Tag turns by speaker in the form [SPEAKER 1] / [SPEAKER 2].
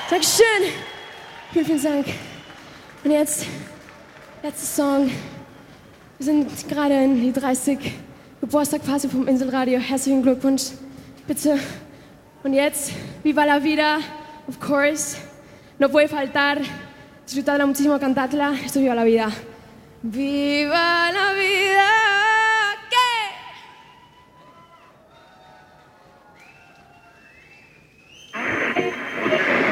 [SPEAKER 1] Dankeschön. Vielen, vielen Dank. Und jetzt, letzter Song. Wir sind gerade in die 30 Geburtstagphase vom Inselradio. Herzlichen Glückwunsch. Bitte. Und jetzt, Viva la Vida, of course. No puede faltar. Disfrutadla muchísimo, cantadla. Esto es Viva la Vida. Viva la vida.